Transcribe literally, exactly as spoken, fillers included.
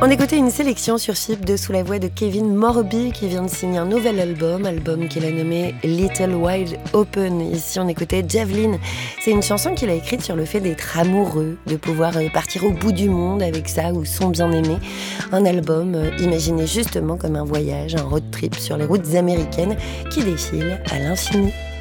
On écoutait une sélection sur Chip de Sous la voix de Kevin Morby qui vient de signer un nouvel album, album qu'il a nommé Little Wide Open. Ici on écoutait Javelin. C'est une chanson qu'il a écrite sur le fait d'être amoureux, de pouvoir partir au bout du monde avec ça ou son bien-aimé. Un album imaginé justement comme un voyage, un road trip sur les routes américaines qui défilent à l'infini.